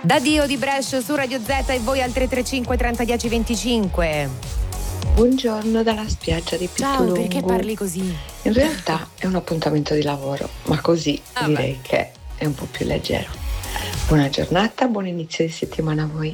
Da Dio di Brescia su Radio Z e voi al 335 30 10 25. Buongiorno dalla spiaggia di Pittolungo. Ciao, perché parli così? In realtà è un appuntamento di lavoro, ma così direi che è un po' più leggero. Buona giornata, buon inizio di settimana a voi.